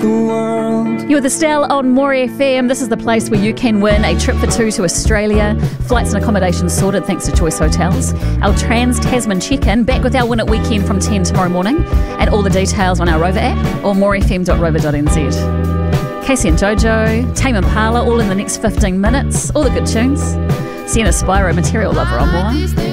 the world. You're with Estelle on More FM. This is the place where you can win a trip for two to Australia. Flights and accommodation sorted thanks to Choice Hotels. Our Trans-Tasman check-in, back with our Win It Weekend from 10 tomorrow morning. And all the details on our Rover app or morefm.rover.nz. Casey and Jojo, Tame Impala, all in the next 15 minutes. All the good tunes. Sienna Spyro, Material Lover on More.